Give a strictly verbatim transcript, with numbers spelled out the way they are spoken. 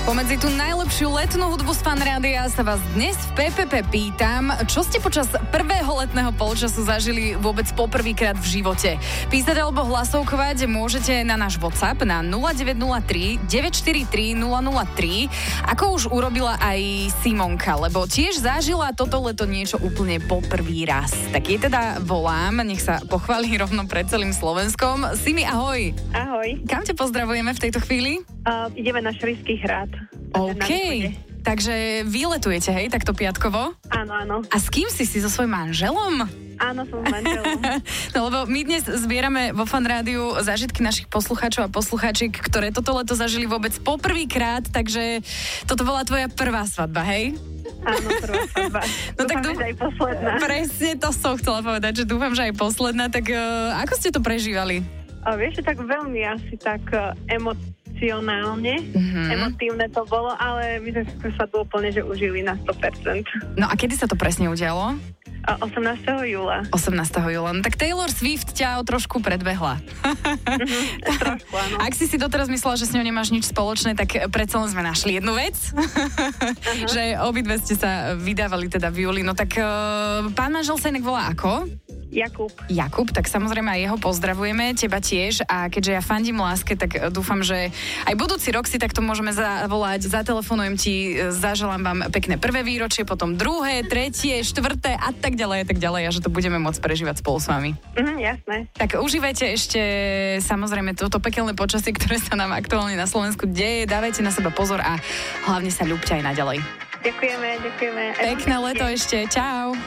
Pomedzi tú najlepšiu letnú hudbu z Fan Rádia sa vás dnes v pé pé pé pýtam, čo ste počas prvého letného polčasu zažili vôbec poprvýkrát v živote. Písať alebo hlasovkovať môžete na náš WhatsApp na nula deväť nula tri deväť štyri tri nula nula tri, ako už urobila aj Simonka, lebo tiež zažila toto leto niečo úplne poprvý raz. Tak jej teda volám, nech sa pochváli rovno pred celým Slovenskom. Simi, ahoj. Ahoj. Kam ťa pozdravujeme v tejto chvíli? Uh, ideme na Šrišský hrad. OK, takže vyletujete, hej, takto piatkovo? Áno, áno. A s kým si si, so svojím manželom? Áno, som s manželom. No lebo my dnes zbierame vo Fan Rádiu zážitky našich poslucháčov a poslucháčiek, ktoré toto leto zažili vôbec poprvýkrát, takže toto bola tvoja prvá svadba, hej? Áno, prvá svadba. No dúfam, tak dú... že aj posledná. Presne to som chcela povedať, že dúfam, že aj posledná, tak uh, ako ste to prežívali? A vieš, že tak veľmi asi tak uh, emocionálne, mm-hmm. emotívne to bolo, ale my sme si tú svadbu úplne, že užili na sto percent. No a kedy sa to presne udialo? osemnásteho júla. osemnásteho júla. No tak Taylor Swift ťa o trošku predbehla. Mm-hmm, trošku, áno. Ak si si doteraz myslela, že s ňou nemáš nič spoločné, tak predsa len sme našli jednu vec, uh-huh. že obidve ste sa vydávali teda v júli. No tak uh, pán manžel sa inak volá ako? Jakub. Jakub, tak samozrejme aj jeho pozdravujeme, teba tiež, a keďže ja fandím láske, tak dúfam, že aj budúci rok si takto môžeme zavolať, zatelefonujem ti, zaželám vám pekné prvé výročie, potom druhé, tretie, štvrté a tak ďalej a tak ďalej, a že to budeme môcť prežívať spolu s vami. Mhm, jasné. Tak užívajte ešte samozrejme toto pekelné počasie, ktoré sa nám aktuálne na Slovensku deje, dávajte na seba pozor a hlavne sa ľúbte aj naďalej. Ďakujeme, ďakujeme. Pekné leto ešte, čau.